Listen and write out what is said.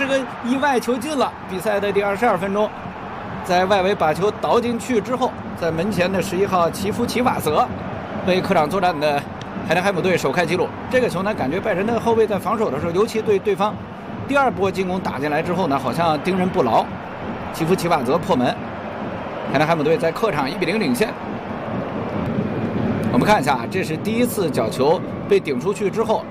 个意外球进了。比赛的第22分钟，在外围把球倒进去之后，在门前的11号齐夫齐瓦泽为客场作战的海德海姆队首开纪录。这个球呢，感觉拜仁的后卫在防守的时候，尤其对对方第2波进攻打进来之后呢，好像盯人不牢。齐夫齐瓦泽破门，海德海姆队在客场1比0领先。我们看一下，这是第一次角球被顶出去之后。